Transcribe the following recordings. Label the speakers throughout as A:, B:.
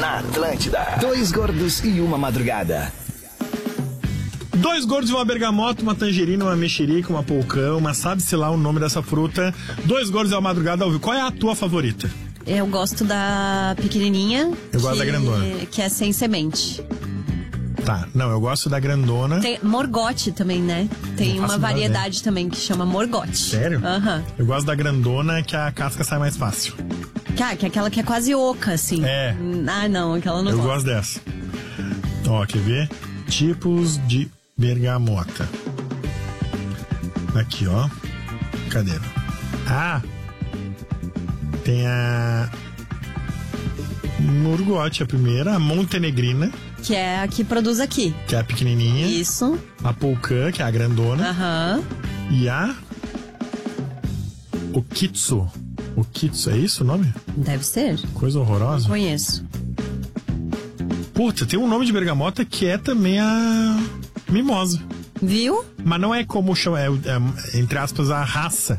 A: na Atlântida. Dois gordos e uma madrugada.
B: Dois gordos e uma bergamota, uma tangerina, uma mexerica, uma polcã, uma sabe-se lá o nome dessa fruta. Dois gordos e uma madrugada. Qual é a tua favorita?
C: Eu gosto da pequenininha.
B: Eu gosto da grandona.
C: Que é sem semente.
B: Tá, não, eu gosto da grandona.
C: Tem morgote também, né? Tem uma variedade também que chama morgote.
B: Sério?
C: Aham.
B: Eu gosto da grandona, que a casca sai mais fácil.
C: Que é aquela que é quase oca, assim.
B: É.
C: Ah, não, aquela não
B: Eu
C: gosto.
B: gosto dessa. Ó, quer ver? Tipos de bergamota. Aqui, ó. Cadê? Ah! Tem a morgote, a primeira. A montenegrina.
C: Que é a que produz aqui.
B: Que é a pequenininha.
C: Isso.
B: A polcã, que é a grandona.
C: Aham.
B: E a Okitsu. Okitsu, é isso o nome?
C: Deve ser.
B: Coisa horrorosa.
C: Conheço.
B: Puta, tem um nome de bergamota que é também a mimosa.
C: Viu?
B: Mas não é como chama, é entre aspas, a raça.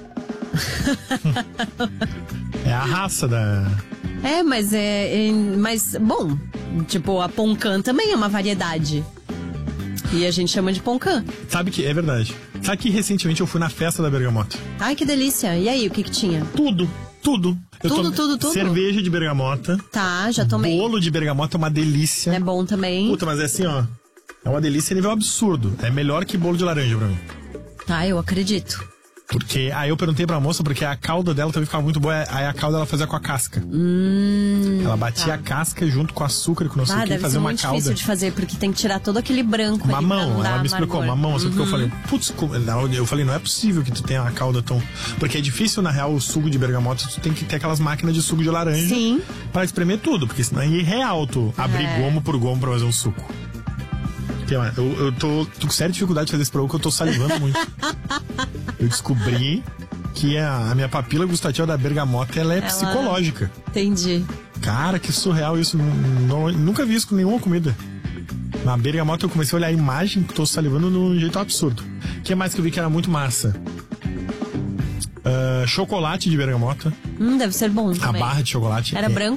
B: É a raça da...
C: Mas mas, bom, tipo, a poncã também é uma variedade. E a gente chama de poncã.
B: Sabe que, é verdade. Sabe que recentemente eu fui na festa da bergamota?
C: Ai, que delícia. E aí, o que tinha?
B: Tudo.
C: Tudo.
B: Cerveja de bergamota.
C: Tá, já tomei.
B: Bolo de bergamota é uma delícia.
C: É bom também.
B: Puta, mas é assim, ó. É uma delícia a nível absurdo. É melhor que bolo de laranja pra mim.
C: Tá, eu acredito.
B: Porque aí eu perguntei pra moça, porque a calda dela também ficava muito boa. Aí a calda ela fazia com a casca. Ela batia a casca junto com açúcar e com não sei o que e fazia uma calda.
C: Deve ser muito difícil de fazer, porque tem que tirar todo aquele branco ali.
B: Mamão, ela me explicou, mamão, assim, porque eu falei, putz, eu falei, não é possível que tu tenha uma calda tão... Porque é difícil, na real, o suco de bergamota, tu tem que ter aquelas máquinas de suco de laranja.
C: Sim.
B: Pra espremer tudo, porque senão é irreal tu abrir gomo por gomo pra fazer um suco. Eu tô com séria dificuldade de fazer esse programa, porque eu tô salivando muito. Eu descobri que a minha papila gustativa da bergamota, ela é psicológica.
C: Entendi.
B: Cara, que surreal isso. Nunca vi isso com nenhuma comida. Na bergamota eu comecei a olhar a imagem, que tô salivando de um jeito absurdo. O que mais que eu vi que era muito massa? Chocolate de bergamota.
C: Deve ser bom também.
B: A barra de chocolate.
C: Era branco